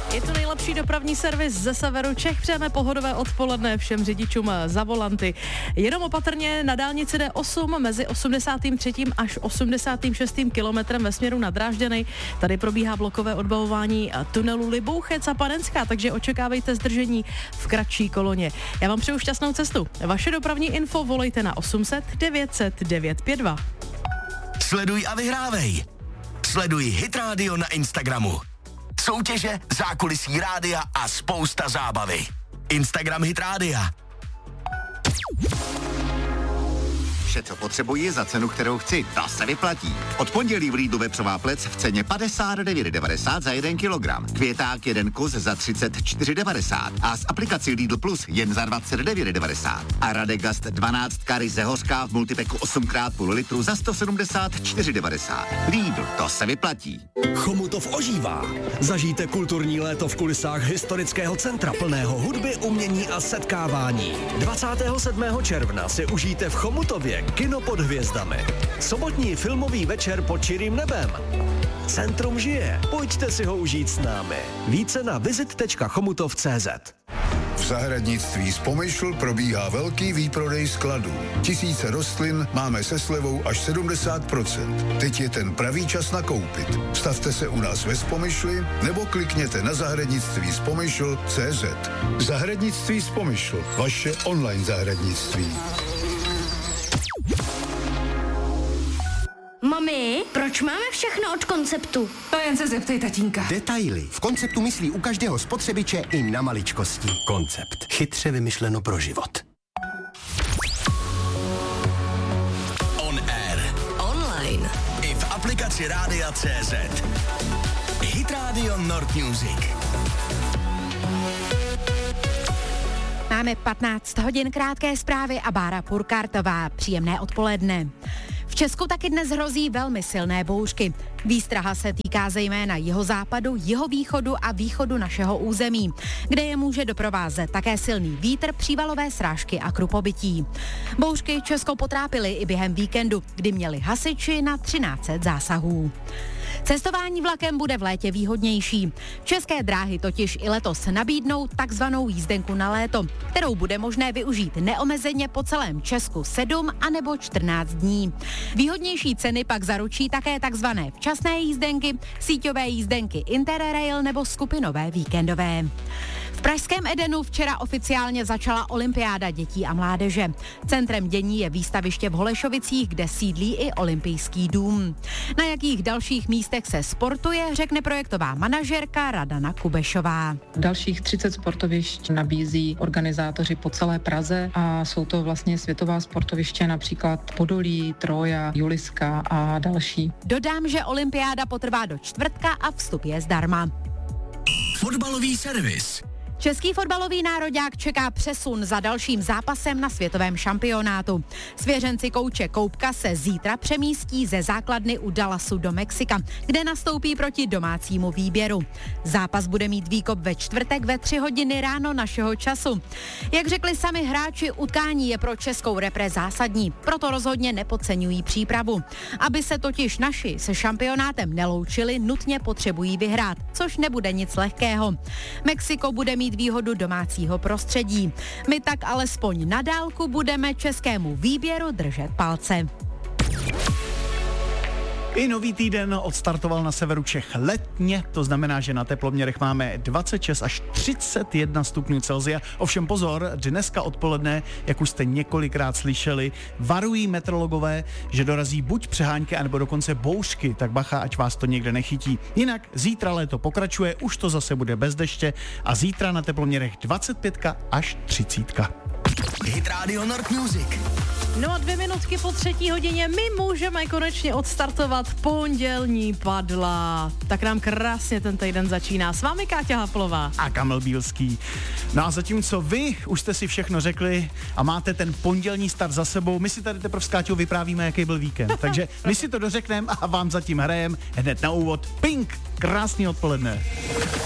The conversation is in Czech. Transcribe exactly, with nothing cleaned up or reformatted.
Je to nejlepší dopravní servis ze severu Čech. Přejeme pohodové odpoledne všem řidičům za volanty. Jenom opatrně na dálnici D osm mezi osmdesátým třetím až osmdesátým šestým kilometrem ve směru na Drážďany. Tady probíhá blokové odbavování tunelu Libouchec a Panenská, takže očekávejte zdržení v kratší koloně. Já vám přeju šťastnou cestu. Vaše dopravní info volejte na osm set devět set devět pět dva. Sleduj a vyhrávej. Sleduj Hit Radio na Instagramu. Soutěže, zákulisí rádia a spousta zábavy. Instagram Hit Rádia. Vše, co potřebuji za cenu, kterou chci, ta se vyplatí. Od pondělí v Lidlu vepřová plec v ceně padesát devět devadesát za jeden kilogram. Květák jeden kus za třicet čtyři devadesát a z aplikací Lidl Plus jen za dvacet devět devadesát. A Radegast dvanáct ryze hořká v multipeku osm krát půl litru za sto sedmdesát čtyři devadesát. Lidl, to se vyplatí. Chomutov ožívá. Zažijte kulturní léto v kulisách historického centra plného hudby, umění a setkávání. dvacátého sedmého června si užijte v Chomutově kino pod hvězdami. Sobotní filmový večer pod čirým nebem. Centrum žije. Pojďte si ho užít s námi. Více na visit tečka chomutov tečka cé zet. V zahradnictví z Pomyšl probíhá velký výprodej skladů. Tisíce rostlin máme se slevou až sedmdesát procent. Teď je ten pravý čas nakoupit. Stavte se u nás ve Spomyšli nebo klikněte na zahradnictví z Pomyšl tečka cé zet. Zahradnictví z Pomyšl. Vaše online zahradnictví. Mami, proč máme všechno od Konceptu? To jen se zeptej tatínka. Detaily. V Konceptu myslí u každého spotřebiče i na maličkosti. Koncept. Chytře vymyšleno pro život. On air. Online. I v aplikaci Rádia C Z. Hit Radio Nord Music. Máme patnáct hodin, krátké zprávy a Bára Purkartová. Příjemné odpoledne. V Česku taky dnes hrozí velmi silné bouřky. Výstraha se týká zejména jihozápadu, jihovýchodu a východu našeho území, kde je může doprovázet také silný vítr, přívalové srážky a krupobytí. Bouřky Česko potrápily i během víkendu, kdy měli hasiči na třináct set zásahů. Cestování vlakem bude v létě výhodnější. České dráhy totiž i letos nabídnou takzvanou jízdenku na léto, kterou bude možné využít neomezeně po celém Česku sedm anebo čtrnáct dní. Výhodnější ceny pak zaručí také takzvané včasné jízdenky, síťové jízdenky Interrail nebo skupinové víkendové. V pražském Edenu včera oficiálně začala olympiáda dětí a mládeže. Centrem dění je výstaviště v Holešovicích, kde sídlí i olympijský dům. Na jakých dalších místech se sportuje, řekne projektová manažerka Radana Kubešová. Dalších třicet sportovišť nabízí organizátoři po celé Praze a jsou to vlastně světová sportoviště, například Podolí, Troja, Juliska a další. Dodám, že olympiáda potrvá do čtvrtka a vstup je zdarma. Fotbalový servis. Český fotbalový nároďák čeká přesun za dalším zápasem na světovém šampionátu. Svěřenci kouče Koupka se zítra přemístí ze základny u Dallasu do Mexika, kde nastoupí proti domácímu výběru. Zápas bude mít výkop ve čtvrtek ve tři hodiny ráno našeho času. Jak řekli sami hráči, utkání je pro českou repre zásadní, proto rozhodně nepodceňují přípravu. Aby se totiž naši se šampionátem neloučili, nutně potřebují vyhrát, což nebude nic lehkého. Mexiko bude mít výhodu domácího prostředí. My tak alespoň na dálku budeme českému výběru držet palce. I nový týden odstartoval na severu Čech letně, to znamená, že na teploměrech máme dvacet šest až třicet jedna stupňů Celsia. Ovšem pozor, dneska odpoledne, jak už jste několikrát slyšeli, varují meteorologové, že dorazí buď přehánky, anebo dokonce bouřky, tak bacha, ať vás to někde nechytí. Jinak zítra léto pokračuje, už to zase bude bez deště a zítra na teploměrech dvacet pět až třicet. Hit Radio Nord Music. No a dvě minutky po třetí hodině my můžeme konečně odstartovat pondělní padla. Tak nám krásně ten týden začíná. S vámi Káťa Haplová. A Kamil Bílský. No a zatímco vy už jste si všechno řekli a máte ten pondělní start za sebou, my si tady teprve s Káťou vyprávíme, jaký byl víkend. Takže my si to dořekneme a vám zatím hrajem hned na úvod Pink. Krásný odpoledne.